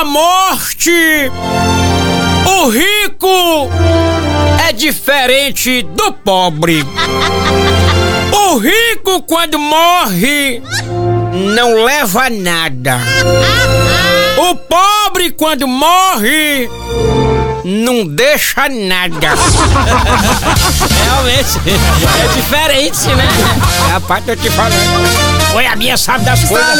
a morte, o rico é diferente do pobre. O rico, quando morre, não leva nada. O pobre, quando morre, não deixa nada. Realmente, é diferente, né? Rapaz, tô te falando. Foi a minha sabe das coisas.